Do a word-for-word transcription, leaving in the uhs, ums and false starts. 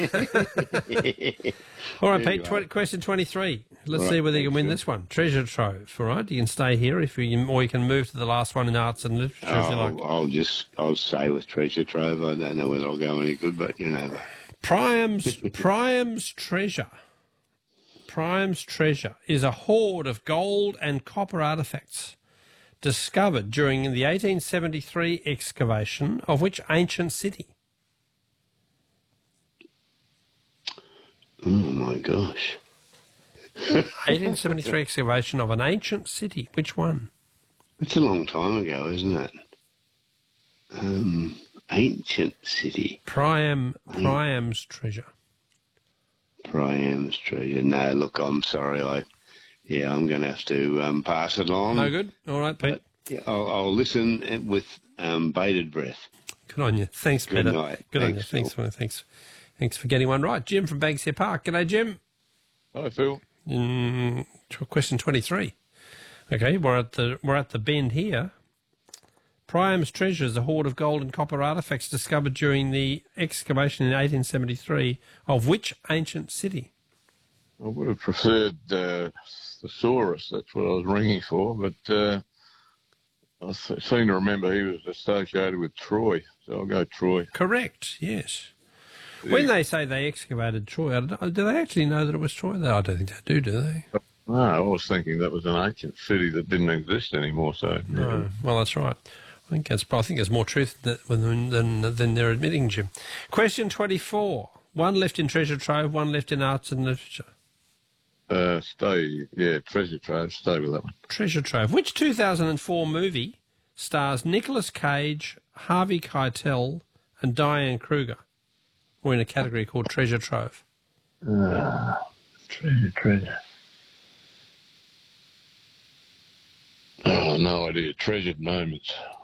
All right, Anyway. Pete, tw- question twenty-three. Let's All see right, whether you can thanks, win Phil. this one. Treasure trove, all right? You can stay here if you, or you can move to the last one in arts and literature if you like. I'll, I'll just, I'll stay with treasure trove. I don't know whether I'll go any good, but you know. Priam's, Priam's treasure. Priam's treasure is a hoard of gold and copper artefacts discovered during the eighteen seventy-three excavation of which ancient city? Oh my gosh. eighteen seventy-three excavation of an ancient city. Which one? It's a long time ago, isn't it? Um, ancient city. Priam, Priam's treasure. Priam's treasure. No, look, I'm sorry. I, yeah, I'm going to have to um, pass it on. No good? All right, Pete. Yeah, I'll, I'll listen with um, bated breath. Good on you. Thanks, Good Peter. night. Good on you. Thanks, Thanks for, thanks, thanks for getting one right. Jim from Banksia Park. G'day, Jim. Hi, Phil. Mm, question twenty-three. Okay, we're at the we're at the bend here. Priam's treasure is a hoard of gold and copper artefacts discovered during the excavation in eighteen seventy-three of which ancient city? I would have preferred uh, Thesaurus. That's what I was ringing for, but uh, I th- seem to remember he was associated with Troy, so I'll go Troy. Correct, yes. When they say they excavated Troy, I don't know, do they actually know that it was Troy? I don't think they do, do they? No, I was thinking that was an ancient city that didn't exist anymore, so... No. Well, that's right. I think that's. I think there's more truth than than than they're admitting, Jim. Question twenty-four. One left in treasure trove, one left in arts and literature. Uh, stay, yeah, treasure trove, stay with that one. Treasure trove. Which two thousand four movie stars Nicolas Cage, Harvey Keitel, and Diane Kruger? We're in a category called treasure trove. Uh, treasure, treasure. Oh, no idea. Treasured moments.